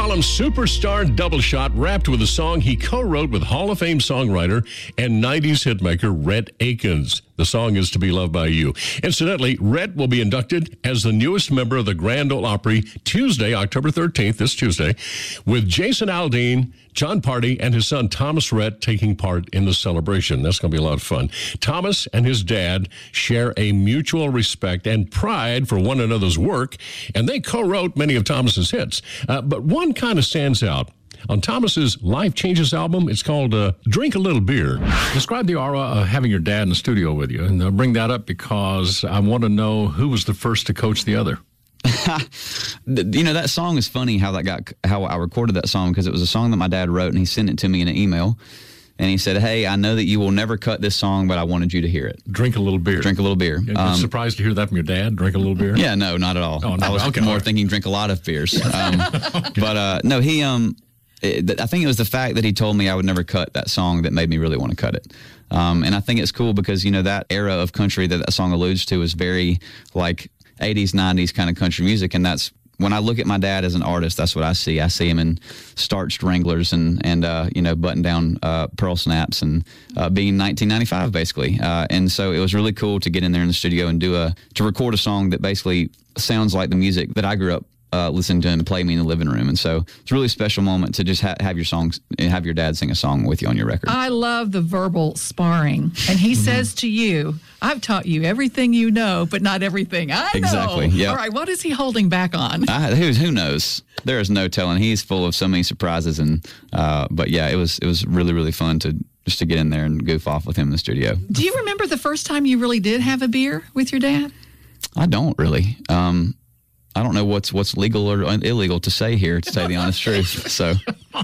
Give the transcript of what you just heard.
call him Superstar Double Shot, wrapped with a song he co-wrote with Hall of Fame songwriter and 90s hitmaker Rhett Akins. The song is To Be Loved by You. Incidentally, Rhett will be inducted as the newest member of the Grand Ole Opry Tuesday, October 13th, this Tuesday, with Jason Aldean, John Party, and his son Thomas Rhett taking part in the celebration. That's going to be a lot of fun. Thomas and his dad share a mutual respect and pride for one another's work, and they co-wrote many of Thomas's hits. But one kind of stands out. On Thomas's Life Changes album, it's called Drink a Little Beer. Describe the aura of having your dad in the studio with you. And I'll bring that up because I want to know who was the first to coach the other. That song is funny how I recorded that song, because it was a song that my dad wrote, and he sent it to me in an email. And he said, "Hey, I know that you will never cut this song, but I wanted you to hear it. Drink a little beer. Drink a little beer." You're surprised to hear that from your dad? Drink a little beer? Yeah, no, not at all. Oh, no. I was more thinking drink a lot of beers. But no, he I think it was the fact that he told me I would never cut that song that made me really want to cut it. And I think it's cool because, that era of country that song alludes to is very like 80s, 90s kind of country music. And that's when I look at my dad as an artist, that's what I see. I see him in starched Wranglers and button down pearl snaps and being 1995 basically. And so it was really cool to get in there in the studio and to record a song that basically sounds like the music that I grew up listening to him play me in the living room. And so it's a really special moment to just have your dad sing a song with you on your record. I love the verbal sparring. And he says to you, I've taught you everything you know, but not everything I know. Exactly. Yep. All right, what is he holding back on? Who knows? There is no telling. He's full of so many surprises. And but yeah, it was really, really fun to get in there and goof off with him in the studio. Do you remember the first time you really did have a beer with your dad? I don't really. I don't know what's legal or illegal to say here, to say the honest truth. So